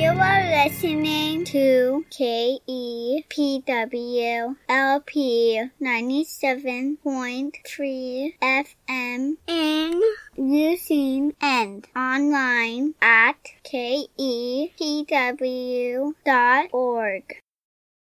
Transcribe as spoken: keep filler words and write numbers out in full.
are listening to K E P W L P ninety-seven point three F M in Using and online at K E P W dot org.